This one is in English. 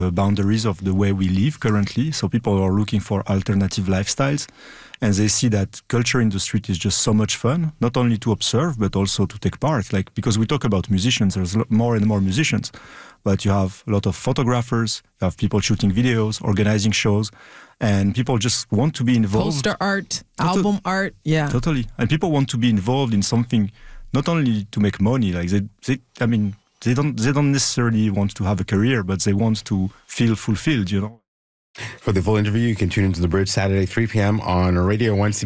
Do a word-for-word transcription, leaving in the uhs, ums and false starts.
the boundaries of the way we live currently. So people are looking for alternative lifestyles, and they see that culture in the street is just so much fun, not only to observe, but also to take part. Like, because we talk about musicians, there's more and more musicians, but you have a lot of photographers, you have people shooting videos, organizing shows, and people just want to be involved. Poster art, Total- album art, yeah. Totally. And people want to be involved in something, not only to make money, like they, they I mean, they don't, they don't necessarily want to have a career, but they want to feel fulfilled, you know. For the full interview, you can tune into The Bridge Saturday, three p.m. on Radio one.